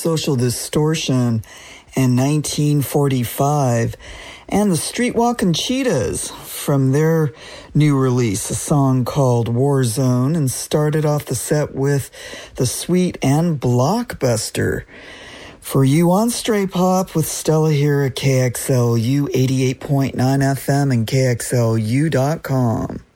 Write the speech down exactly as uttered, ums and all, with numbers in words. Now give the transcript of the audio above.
Social Distortion in nineteen forty-five, and the Streetwalkin' Cheetahs from their new release, a song called War Zone, and started off the set with The Sweet and Blockbuster. For you on Stray Pop with Stella here at K X L U eighty-eight point nine F M and K X L U dot com.